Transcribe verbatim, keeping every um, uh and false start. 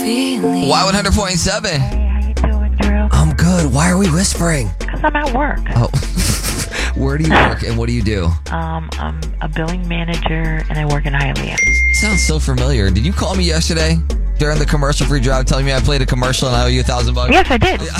Y one hundred point seven. Hey, how you doing, Drew? I'm good. Why are we whispering? Because I'm at work. Oh, where do you work and what do you do? Um, I'm a billing manager, and I work in Hialeah. Sounds so familiar. Did you call me yesterday during the commercial-free drive telling me I played a commercial and I owe you a thousand bucks? Yes, I did.